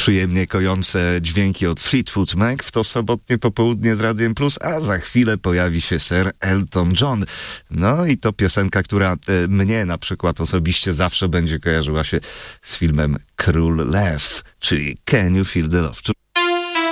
przyjemnie kojące dźwięki od Fleetwood Mac w to sobotnie popołudnie z Radiem Plus, a za chwilę pojawi się Sir Elton John. No i to piosenka, która mnie na przykład osobiście zawsze będzie kojarzyła się z filmem Król Lew, czyli Can You Feel the Love?